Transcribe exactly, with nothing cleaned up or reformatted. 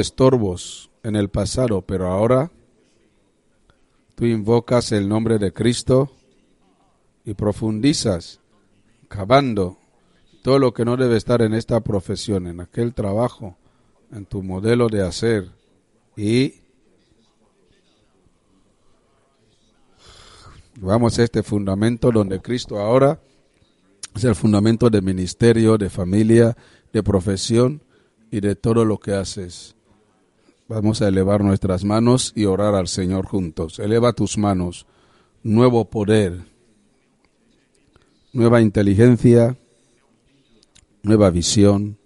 estorbos en el pasado, pero ahora tú invocas el nombre de Cristo y profundizas, cavando todo lo que no debe estar en esta profesión, en aquel trabajo, en tu modelo de hacer, y vamos a este fundamento donde Cristo ahora es el fundamento de ministerio, de familia, de profesión y de todo lo que haces. Vamos a elevar nuestras manos y orar al Señor juntos. Eleva tus manos. Nuevo poder, nueva inteligencia, nueva visión,